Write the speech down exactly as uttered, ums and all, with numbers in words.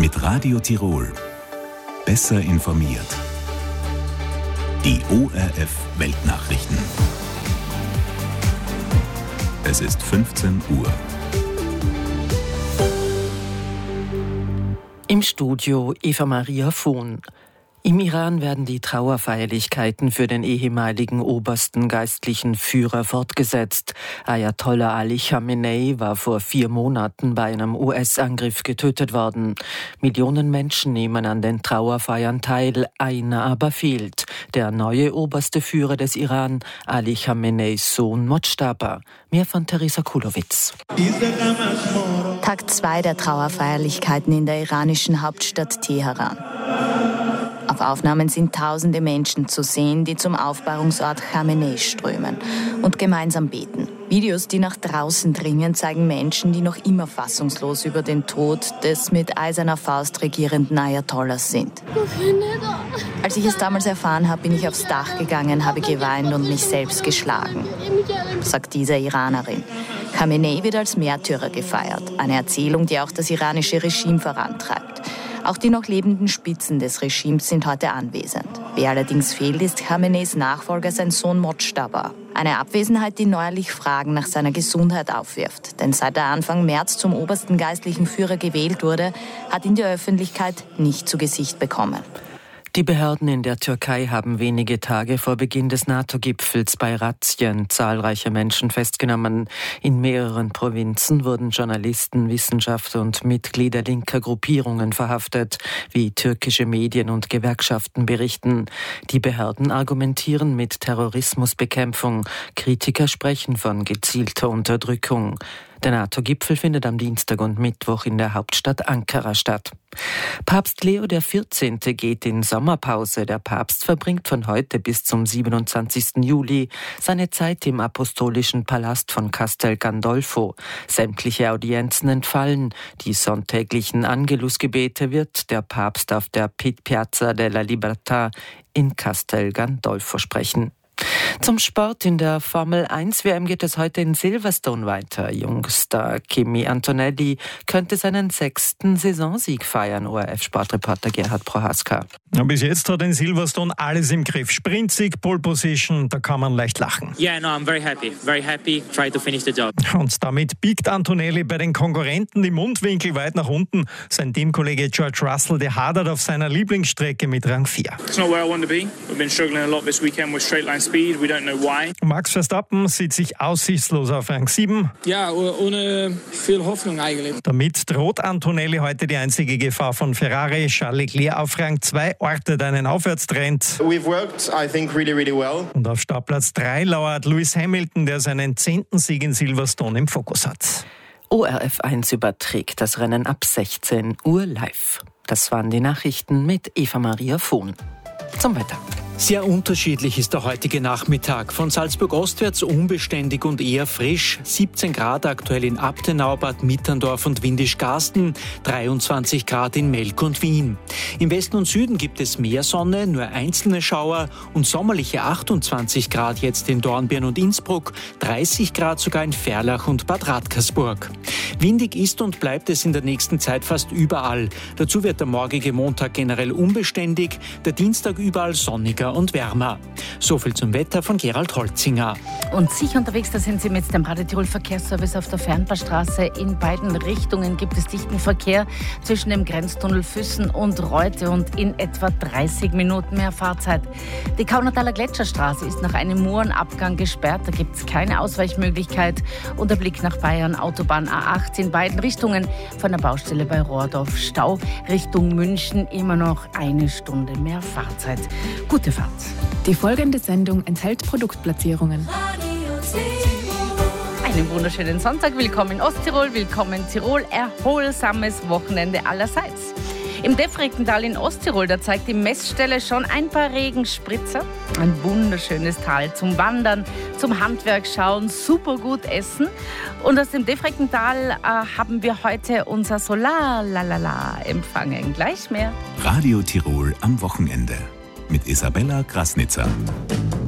Mit Radio Tirol. Besser informiert. Die O R F Weltnachrichten. Es ist fünfzehn Uhr. Im Studio Eva Maria Vohn. Im Iran werden die Trauerfeierlichkeiten für den ehemaligen obersten geistlichen Führer fortgesetzt. Ayatollah Ali Khamenei war vor vier Monaten bei einem U S-Angriff getötet worden. Millionen Menschen nehmen an den Trauerfeiern teil, einer aber fehlt. Der neue oberste Führer des Iran, Ali Khameneis Sohn Mojtaba. Mehr von Theresa Kulowitz. Tag zwei der Trauerfeierlichkeiten in der iranischen Hauptstadt Teheran. Auf Aufnahmen sind tausende Menschen zu sehen, die zum Aufbahrungsort Khamenei strömen und gemeinsam beten. Videos, die nach draußen dringen, zeigen Menschen, die noch immer fassungslos über den Tod des mit eiserner Faust regierenden Ayatollahs sind. Als ich es damals erfahren habe, bin ich aufs Dach gegangen, habe geweint und mich selbst geschlagen, sagt diese Iranerin. Khamenei wird als Märtyrer gefeiert, eine Erzählung, die auch das iranische Regime vorantreibt. Auch die noch lebenden Spitzen des Regimes sind heute anwesend. Wer allerdings fehlt, ist Khameneis Nachfolger, sein Sohn Mojtaba. Eine Abwesenheit, die neuerlich Fragen nach seiner Gesundheit aufwirft. Denn seit er Anfang März zum obersten geistlichen Führer gewählt wurde, hat ihn die Öffentlichkeit nicht zu Gesicht bekommen. Die Behörden in der Türkei haben wenige Tage vor Beginn des NATO-Gipfels bei Razzien zahlreiche Menschen festgenommen. In mehreren Provinzen wurden Journalisten, Wissenschaftler und Mitglieder linker Gruppierungen verhaftet, wie türkische Medien und Gewerkschaften berichten. Die Behörden argumentieren mit Terrorismusbekämpfung. Kritiker sprechen von gezielter Unterdrückung. Der NATO-Gipfel findet am Dienstag und Mittwoch in der Hauptstadt Ankara statt. Papst Leo der vierzehnte geht in Sommerpause. Der Papst verbringt von heute bis zum siebenundzwanzigsten Juli seine Zeit im apostolischen Palast von Castel Gandolfo. Sämtliche Audienzen entfallen. Die sonntäglichen Angelusgebete wird der Papst auf der Piazza della Libertà in Castel Gandolfo sprechen. Zum Sport in der Formel eins W M geht es heute in Silverstone weiter. Jungstar Kimi Antonelli könnte seinen sechsten Saisonsieg feiern. O R F-Sportreporter Gerhard Prohaska. Ja, bis jetzt hat in Silverstone alles im Griff. Sprintsieg, Pole Position, da kann man leicht lachen. Yeah, no, I'm very happy. Very happy. Try to finish the job. Und damit biegt Antonelli bei den Konkurrenten die Mundwinkel weit nach unten. Sein Teamkollege George Russell, der hadert auf seiner Lieblingsstrecke mit Rang vier. It's not where I want to be. We've been struggling a lot this weekend with straight line speed. We don't know why. Max Verstappen sieht sich aussichtslos auf Rang sieben. Ja, ohne viel Hoffnung eigentlich. Damit droht Antonelli heute die einzige Gefahr von Ferrari. Charles Leclerc auf Rang zwei ortet einen Aufwärtstrend. We've worked, I think, really, really well. Und auf Startplatz drei lauert Lewis Hamilton, der seinen zehnten Sieg in Silverstone im Fokus hat. O R F eins überträgt das Rennen ab sechzehn Uhr live. Das waren die Nachrichten mit Eva Maria Vohn. Zum Wetter. Sehr unterschiedlich ist der heutige Nachmittag. Von Salzburg ostwärts unbeständig und eher frisch. siebzehn Grad aktuell in Abtenau, Bad Mitterndorf und Windisch-Garsten. dreiundzwanzig Grad in Melk und Wien. Im Westen und Süden gibt es mehr Sonne, nur einzelne Schauer und sommerliche achtundzwanzig Grad jetzt in Dornbirn und Innsbruck. dreißig Grad sogar in Ferlach und Bad Radkersburg. Windig ist und bleibt es in der nächsten Zeit fast überall. Dazu wird der morgige Montag generell unbeständig, der Dienstag überall sonniger und wärmer. So viel zum Wetter von Gerald Holzinger. Und sicher unterwegs, da sind Sie mit dem Radio Tirol Verkehrsservice auf der Fernbahnstraße. In beiden Richtungen gibt es dichten Verkehr zwischen dem Grenztunnel Füssen und Reute und in etwa dreißig Minuten mehr Fahrzeit. Die Kaunertaler Gletscherstraße ist nach einem Murenabgang gesperrt. Da gibt es keine Ausweichmöglichkeit. Und der Blick nach Bayern, Autobahn A acht in beiden Richtungen. Von der Baustelle bei Rohrdorf Stau Richtung München immer noch eine Stunde mehr Fahrzeit. Gute Fahrt. Die folgende Sendung enthält Produktplatzierungen. Einen wunderschönen Sonntag. Willkommen in Osttirol, willkommen Tirol. Erholsames Wochenende allerseits. Im Defreckental in Osttirol, da zeigt die Messstelle schon ein paar Regenspritzer. Ein wunderschönes Tal zum Wandern, zum Handwerk schauen, super gut essen. Und aus dem Defreckental äh, haben wir heute unser Solar-Lalala empfangen. Gleich mehr. Radio Tirol am Wochenende mit Isabella Krasnitzer.